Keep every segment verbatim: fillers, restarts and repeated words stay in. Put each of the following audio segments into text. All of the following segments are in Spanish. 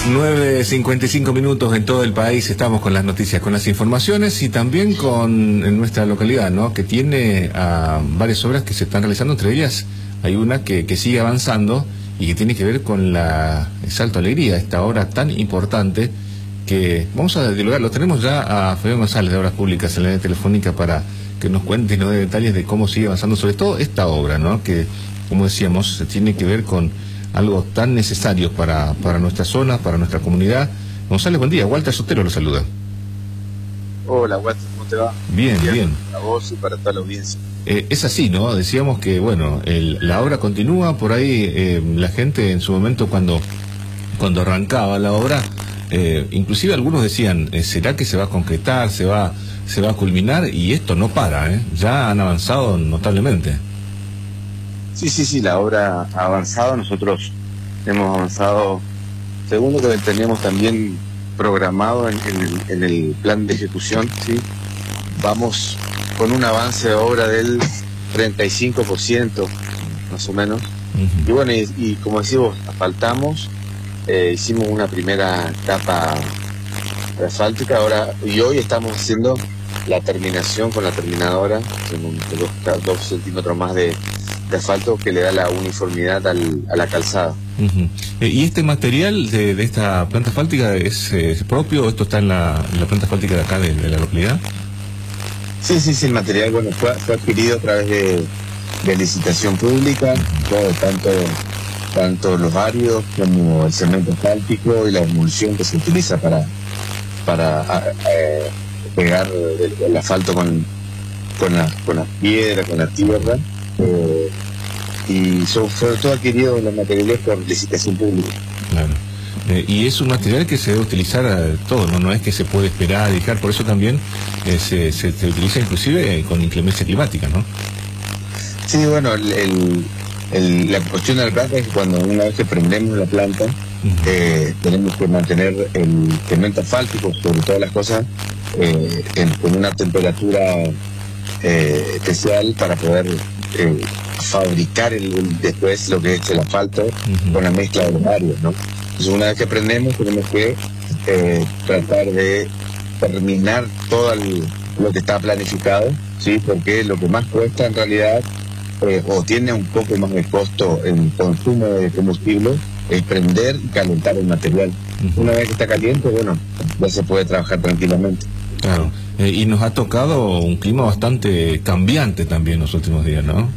nueve cincuenta y cinco minutos en todo el país. Estamos con las noticias, con las informaciones y también con en nuestra localidad, ¿no? Que tiene uh, varias obras que se están realizando. Entre ellas hay una que, que sigue avanzando y que tiene que ver con la Salto Alegría, esta obra tan importante que vamos a dialogar. Lo tenemos ya a Fabián González de Obras Públicas en la línea telefónica para que nos cuente y nos dé detalles de cómo sigue avanzando, sobre todo esta obra, ¿no? Que, como decíamos, se tiene que ver con algo tan necesario para, para nuestra zona, para nuestra comunidad. González, buen día. Walter Sotelo lo saluda. Hola, Walter, ¿cómo te va? Bien, bien. bien. Para vos y para toda la audiencia. Eh, es así, ¿no? Decíamos que, bueno, el, la obra continúa, por ahí eh, la gente en su momento cuando, cuando arrancaba la obra, eh, inclusive algunos decían, eh, ¿será que se va a concretar, se va, se va a culminar? Y esto no para, ¿eh? Ya han avanzado notablemente. Sí, sí, sí, la obra ha avanzado. Nosotros hemos avanzado, según lo que teníamos también programado en, en, el, en el plan de ejecución, ¿sí? Vamos con un avance de obra del treinta y cinco por ciento, más o menos. Uh-huh. Y bueno, y, y como decimos, asfaltamos, eh, hicimos una primera etapa asfáltica, ahora, y hoy estamos haciendo la terminación con la terminadora, en un, dos, dos centímetros más de de asfalto que le da la uniformidad al, a la calzada. Uh-huh. eh, ¿Y este material de, de esta planta asfáltica es, es propio o esto está en la, en la planta asfáltica de acá, de, de la localidad? Sí, sí, sí, el material bueno fue, fue adquirido a través de, de licitación pública, todo, tanto, tanto los áridos como el cemento asfáltico y la emulsión que se utiliza para, para a, a, pegar el, el asfalto con, con, la, con las piedras, con la tierra. Eh, y son, sobre todo adquiridos los materiales por licitación pública. Claro. Eh, y es un material que se debe utilizar a todo, ¿no? No es que se puede esperar, dejar, por eso también eh, se, se, se utiliza inclusive con inclemencia climática, ¿no? Sí, bueno, el, el, el, la cuestión de la planta es que cuando una vez que prendemos la planta, uh-huh. eh, tenemos que mantener el cemento asfáltico, sobre todas las cosas, eh, en, con una temperatura eh, especial para poder Eh, fabricar el, el, después lo que es el asfalto uh-huh. con la mezcla de los áreas, ¿no? Entonces una vez que prendemos tenemos que eh, tratar de terminar todo el, lo que está planificado, ¿sí? Porque lo que más cuesta en realidad eh, o tiene un poco más de costo en consumo de combustible es prender y calentar el material. Uh-huh. Una vez que está caliente, bueno, ya se puede trabajar tranquilamente. Claro, eh, y nos ha tocado un clima bastante cambiante también en los últimos días, ¿no?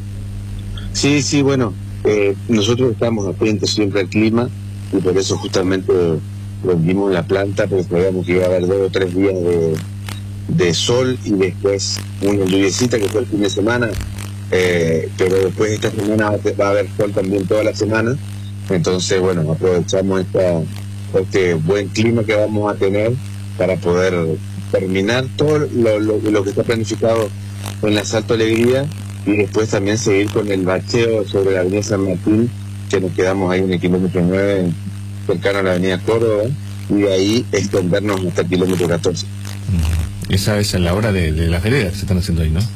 Sí, sí, bueno, eh, nosotros estamos atentos siempre al clima y por eso justamente vendimos la planta, porque sabíamos que iba a haber dos o tres días de, de sol y después una lluviecita que fue el fin de semana, eh, pero después esta semana va a haber sol también toda la semana, entonces bueno, aprovechamos esta, este buen clima que vamos a tener para poder terminar todo lo, lo, lo que está planificado en la Salto Alegría y después también seguir con el bacheo sobre la avenida San Martín, que nos quedamos ahí en el kilómetro nueve, cercano a la avenida Córdoba, y de ahí extendernos hasta el kilómetro catorce. Esa es la hora de, de las veredas que se están haciendo ahí, ¿no?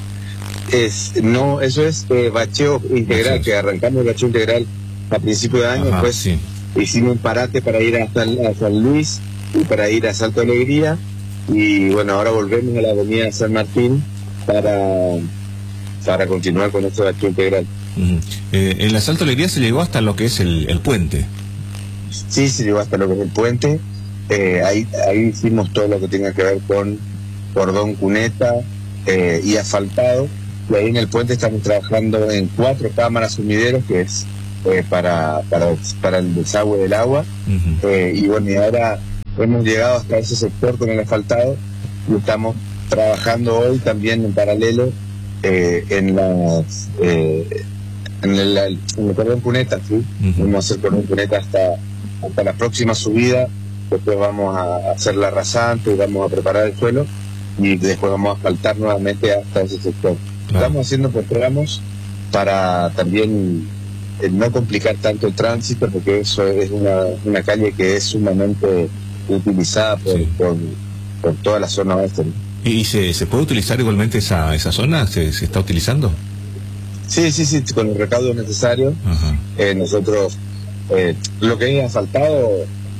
Es, no, eso es eh, bacheo integral, es que arrancamos el bacheo integral a principio de año, pues sí. Hicimos un parate para ir a San, a San Luis y para ir a Salto Alegría, y bueno, ahora volvemos a la avenida San Martín para, para continuar con este bacheo integral. Uh-huh. eh, en la Salto Alegría se llegó hasta lo que es el, el puente. Sí, se llegó hasta lo que es el puente. Eh, ahí, ahí hicimos todo lo que tenga que ver con cordón cuneta eh, y asfaltado. Y ahí en el puente estamos trabajando en cuatro cámaras sumideros, que es eh, para, para, para el desagüe del agua. Uh-huh. eh, y bueno, y ahora hemos llegado hasta ese sector con el asfaltado y estamos trabajando hoy también en paralelo eh, en las eh, en el, en el cordón cuneta, ¿sí? Uh-huh. Vamos a hacer cordón cuneta hasta, hasta la próxima subida, después vamos a hacer la rasante y vamos a preparar el suelo y después vamos a asfaltar nuevamente hasta ese sector. Claro. Estamos haciendo por tramos para también eh, no complicar tanto el tránsito, porque eso es una, una calle que es sumamente utilizada por, sí. por, por toda la zona oeste. ¿Y se, se puede utilizar igualmente esa, esa zona? ¿Se, se está utilizando? Sí, sí, sí, con el recaudo necesario. Eh, nosotros, eh, lo que hay asfaltado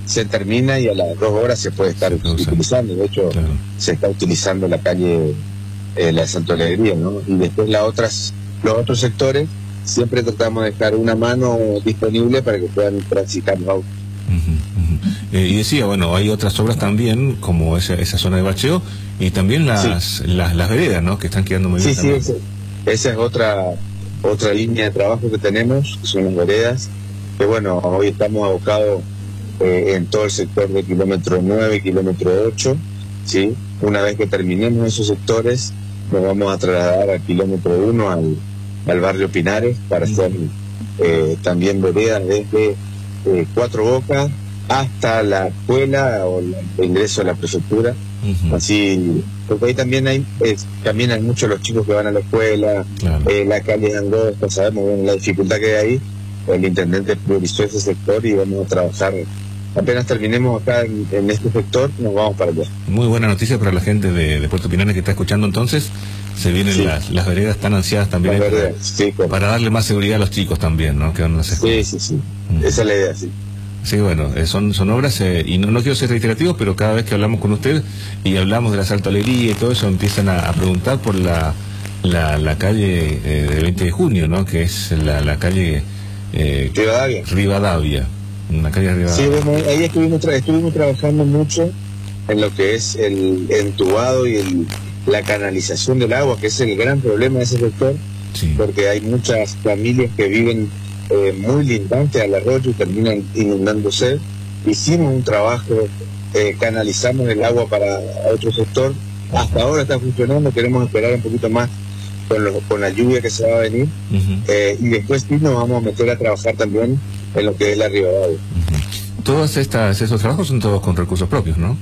se termina y a las dos horas se puede estar utilizando. De hecho, claro, se está utilizando la calle eh, La Santa Alegría, ¿no? Y después las otras, los otros sectores, siempre tratamos de dejar una mano disponible para que puedan transitar los autos. Uh -huh, uh -huh. Eh, y decía, bueno, hay otras obras también, como esa, esa zona de bacheo, y también las, sí, las, las veredas, ¿no?, que están quedando muy bien. Sí, también. sí, ese, esa es otra otra línea de trabajo que tenemos, que son las veredas, que bueno, hoy estamos abocados eh, en todo el sector de kilómetro nueve, kilómetro ocho, ¿sí? Una vez que terminemos esos sectores, nos vamos a trasladar al kilómetro uno, al, al barrio Pinares, para hacer eh, también veredas desde eh, Cuatro Bocas hasta la escuela o el ingreso a la prefectura. Uh-huh. Así, porque ahí también hay eh, caminan mucho los chicos que van a la escuela, claro, eh, la calle es angosta, sabemos bueno, la dificultad que hay ahí. El intendente priorizó ese sector y vamos a trabajar. Apenas terminemos acá en, en este sector, nos vamos para allá. Muy buena noticia para la gente de, de Puerto Pinares que está escuchando. Entonces se vienen sí, las, las veredas tan ansiadas también para, veredas, sí, para darle más seguridad a los chicos también, ¿no?, que van a hacer. Sí, sí, sí, uh-huh, esa es la idea, sí. Sí, bueno, eh, son, son obras, eh, y no, no quiero ser reiterativo, pero cada vez que hablamos con usted y hablamos de la Salto Alegría y todo eso, empiezan a, a preguntar por la, la, la calle eh, del veinte de junio, ¿no?, que es la, la calle eh, Rivadavia. Rivadavia, una calle Rivadavia. Sí, bueno, ahí estuvimos, tra estuvimos trabajando mucho en lo que es el entubado y el, la canalización del agua, que es el gran problema de ese sector, sí, porque hay muchas familias que viven Eh, muy lindante al arroyo y terminan inundándose. Hicimos un trabajo, eh, canalizamos el agua para otro sector, hasta ahora está funcionando, queremos esperar un poquito más con, lo, con la lluvia que se va a venir, uh-huh, eh, y después sí nos vamos a meter a trabajar también en lo que es la Rivadavia. Uh-huh. Todos estas, esos trabajos son todos con recursos propios, ¿no?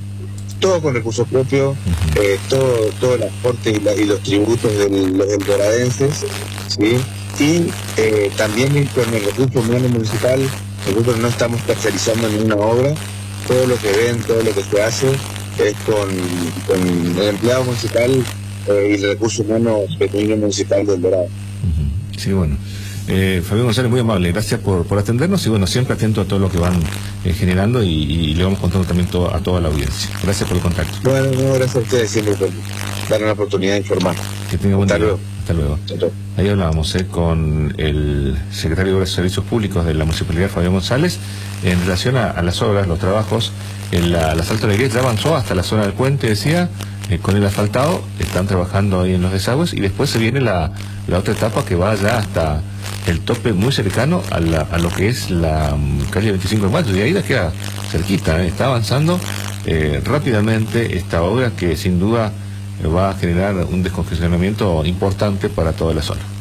Todo con recursos propios, uh-huh, eh, todo, todo el aporte y, la, y los tributos de los emboradenses, ¿sí? Y eh, también con el recurso humano municipal. Nosotros no estamos tercerizando ninguna obra, todo lo que ven, todo lo que se hace es con, con el empleado municipal eh, y el recurso humano femenino municipal del Dorado. Uh-huh. Sí, bueno. Eh, Fabián González, muy amable, gracias por, por atendernos y bueno, siempre atento a todo lo que van eh, generando y, y le vamos contando también todo, a toda la audiencia. Gracias por el contacto. Bueno, no, gracias a ustedes siempre por dar una oportunidad de informar. Que tenga buen Hasta día. Luego. Hasta luego. Hasta Ahí hablábamos eh, con el secretario de Obras y Servicios Públicos de la Municipalidad, Fabián González, en relación a, a las obras, los trabajos. En la, la Salto Alegría ya avanzó hasta la zona del puente, decía, eh, con el asfaltado, están trabajando ahí en los desagües y después se viene la, la otra etapa que va ya hasta el tope muy cercano a, la, a lo que es la um, calle veinticinco de mayo, y ahí la queda cerquita, eh, está avanzando eh, rápidamente esta obra que sin duda va a generar un descongestionamiento importante para toda la zona.